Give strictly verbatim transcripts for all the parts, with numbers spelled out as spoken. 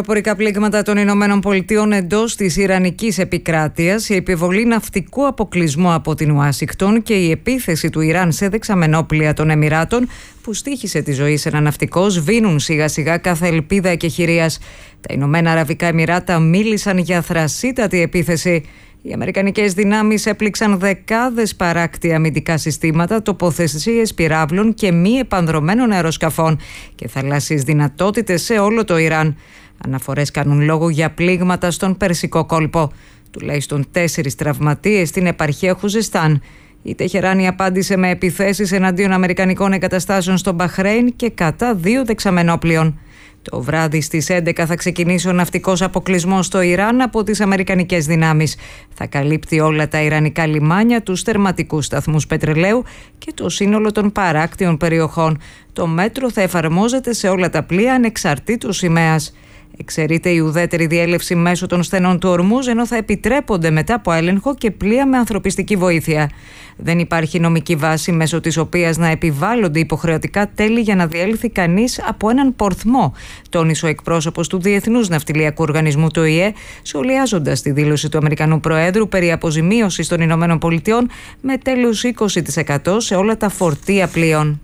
αεροπορικά πλήγματα των Ηνωμένων Πολιτειών εντός της Ιρανικής επικράτειας, η επιβολή ναυτικού αποκλεισμού από την Ουάσιγκτον και η επίθεση του Ιράν σε δεξαμενόπλια των Εμιράτων που στοίχησε τη ζωή σε ένα ναυτικό σβήνουν σιγά σιγά κάθε ελπίδα εκεχηρίας. Τα Ηνωμένα Αραβικά Εμιράτα μίλησαν για θρασίτατη επίθεση. Οι αμερικανικές δυνάμεις έπληξαν δεκάδες παράκτια αμυντικά συστήματα, τοποθεσίες πυράβλων και μη επανδρωμένων αεροσκαφών και θαλάσσιες δυνατότητες σε όλο το Ιράν. Αναφορές κάνουν λόγο για πλήγματα στον Περσικό κόλπο. Τουλάχιστον τέσσερις τραυματίες στην επαρχία Χουζεστάν. Η Τεχεράνη απάντησε με επιθέσεις εναντίον αμερικανικών εγκαταστάσεων στο Μπαχρέιν και κατά δύο δεξαμενόπλιων. Το βράδυ στις έντεκα θα ξεκινήσει ο ναυτικός αποκλεισμός στο Ιράν από τις αμερικανικές δυνάμεις. Θα καλύπτει όλα τα ιρανικά λιμάνια, τους τερματικούς σταθμούς πετρελαίου και το σύνολο των παράκτιων περιοχών. Το μέτρο θα εφαρμόζεται σε όλα τα πλοία ανεξαρτήτως σημαίας. Εξαιρείται η ουδέτερη διέλευση μέσω των στενών του Ορμούζ, ενώ θα επιτρέπονται μετά από έλεγχο και πλοία με ανθρωπιστική βοήθεια. Δεν υπάρχει νομική βάση μέσω της οποίας να επιβάλλονται υποχρεωτικά τέλη για να διέλθει κανείς από έναν πορθμό, τόνισε ο εκπρόσωπος του Διεθνούς Ναυτιλιακού Οργανισμού του Ο Η Ε, σχολιάζοντας τη δήλωση του Αμερικανού Προέδρου περί αποζημίωσης των Ηνωμένων Πολιτειών με τέλους είκοσι τοις εκατό σε όλα τα φορτία πλοίων.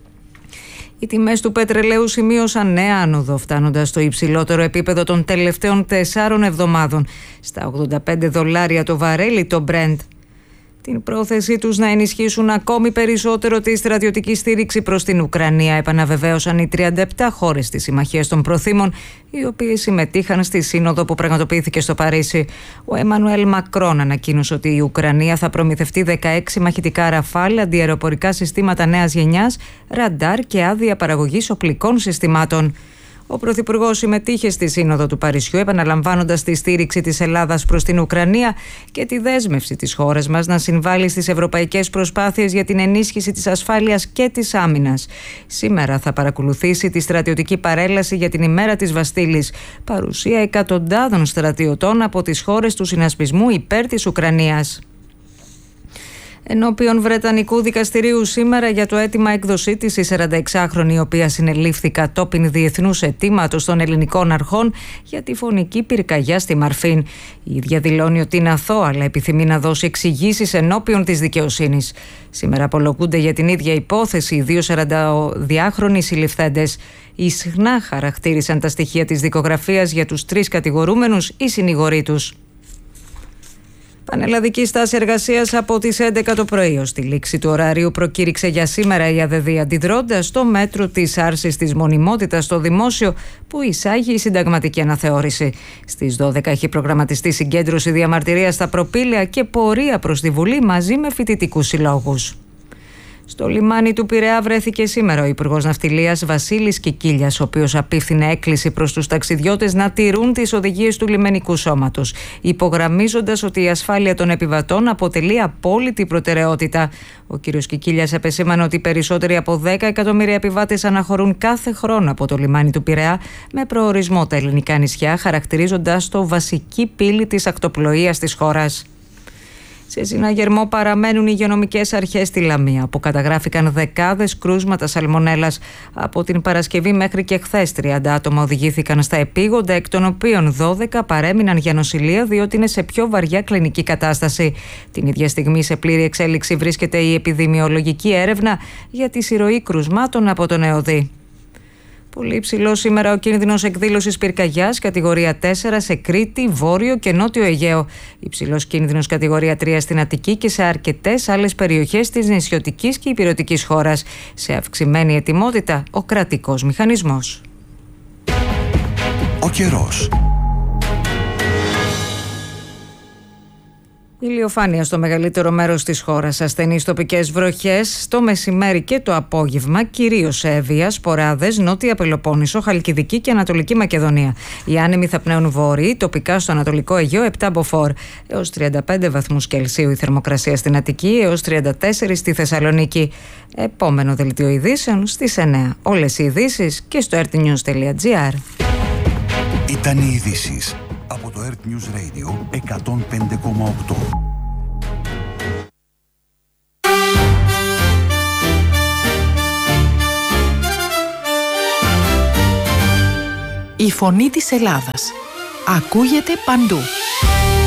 Οι τιμές του πετρελαίου σημείωσαν νέα άνοδο, φτάνοντας στο υψηλότερο επίπεδο των τελευταίων τεσσάρων εβδομάδων, στα ογδόντα πέντε δολάρια το βαρέλι το Brent. Την πρόθεσή τους να ενισχύσουν ακόμη περισσότερο τη στρατιωτική στήριξη προς την Ουκρανία επαναβεβαίωσαν οι τριάντα επτά χώρες της Συμμαχίας των Προθήμων, οι οποίες συμμετείχαν στη σύνοδο που πραγματοποιήθηκε στο Παρίσι. Ο Εμμανουέλ Μακρόν ανακοίνωσε ότι η Ουκρανία θα προμηθευτεί δεκαέξι μαχητικά ραφάλ, αντιαεροπορικά συστήματα νέας γενιάς, ραντάρ και άδεια παραγωγής οπλικών συστημάτων. Ο Πρωθυπουργός συμμετείχε στη Σύνοδο του Παρισιού, επαναλαμβάνοντας τη στήριξη της Ελλάδας προς την Ουκρανία και τη δέσμευση της χώρας μας να συμβάλλει στις ευρωπαϊκές προσπάθειες για την ενίσχυση της ασφάλειας και της άμυνας. Σήμερα θα παρακολουθήσει τη στρατιωτική παρέλαση για την ημέρα της Βαστίλης, παρουσία εκατοντάδων στρατιωτών από τις χώρες του συνασπισμού υπέρ της Ουκρανίας. Ενώπιον Βρετανικού δικαστηρίου σήμερα για το αίτημα έκδοσή της η σαρανταεξάχρονη, η οποία συνελήφθη κατόπιν διεθνούς αιτήματος των ελληνικών αρχών για τη φωνική πυρκαγιά στη Μαρφίν. Η ίδια δηλώνει ότι είναι αθώα, αλλά επιθυμεί να δώσει εξηγήσεις ενώπιον της δικαιοσύνης. Σήμερα απολογούνται για την ίδια υπόθεση οι δύο σαρανταδυάχρονοι συλληφθέντες. Ισχνά χαρακτήρισαν τα στοιχεία της δικογραφίας για τους τρεις κατηγορούμενους ή συνηγοροί τους. Πανελλαδική στάση εργασίας από τις έντεκα το πρωί ως τη λήξη του ωραρίου προκήρυξε για σήμερα η ΑΔΔ, αντιδρώντας στο μέτρο της άρσης της μονιμότητας στο δημόσιο που εισάγει η συνταγματική αναθεώρηση. Στις δώδεκα έχει προγραμματιστεί συγκέντρωση διαμαρτυρίας στα προπήλαια και πορεία προς τη Βουλή μαζί με φοιτητικούς συλλόγους. Στο λιμάνι του Πειραιά βρέθηκε σήμερα ο Υπουργός Ναυτιλίας Βασίλης Κικίλιας, ο οποίος απίφθινε έκκληση προς τους ταξιδιώτες να τηρούν τις οδηγίες του λιμενικού σώματος, υπογραμμίζοντας ότι η ασφάλεια των επιβατών αποτελεί απόλυτη προτεραιότητα. Ο κ. Κικίλιας επεσήμανε ότι περισσότεροι από δέκα εκατομμύρια επιβάτες αναχωρούν κάθε χρόνο από το λιμάνι του Πειραιά με προορισμό τα ελληνικά νησιά, χαρακτηρίζοντας το βασική πύλη της ακτοπλοείας της χώρας. Σε συναγερμό παραμένουν οι υγειονομικές αρχές στη Λαμία, όπου καταγράφηκαν δεκάδες κρούσματα σαλμονέλας. Από την Παρασκευή μέχρι και χθες τριάντα άτομα οδηγήθηκαν στα επίγοντα, εκ των οποίων δώδεκα παρέμειναν για νοσηλεία διότι είναι σε πιο βαριά κλινική κατάσταση. Την ίδια στιγμή σε πλήρη εξέλιξη βρίσκεται η επιδημιολογική έρευνα για τη συρροή κρουσμάτων από τον ΕΟΔΗ. Πολύ υψηλό σήμερα ο κίνδυνος εκδήλωσης πυρκαγιάς κατηγορία τέσσερα σε Κρήτη, Βόρειο και Νότιο Αιγαίο. Υψηλός κίνδυνος κατηγορία τρία στην Αττική και σε αρκετές άλλες περιοχές της νησιωτικής και ηπειρωτικής χώρας. Σε αυξημένη ετοιμότητα ο κρατικός μηχανισμός. Ο καιρός. Ηλιοφάνεια στο μεγαλύτερο μέρος της χώρας, ασθενείς τοπικές βροχές το μεσημέρι και το απόγευμα, κυρίως σε Εύβοια, Σποράδες, Νότια Πελοπόννησο, Χαλκιδική και Ανατολική Μακεδονία. Οι άνεμοι θα πνέουν βορροί, τοπικά στο Ανατολικό Αιγαίο επτά μποφόρ. Έως τριάντα πέντε βαθμούς Κελσίου η θερμοκρασία στην Αττική, έως τριάντα τέσσερα στη Θεσσαλονίκη. Επόμενο δελτίο ειδήσεων στις εννέα. Όλες οι ειδήσεις και στο ερτnews τελεία gr. Ήταν οι ειδήσεις από το Earth News Radio εκατόν πέντε κόμμα οκτώ. Η φωνή της Ελλάδας ακούγεται παντού.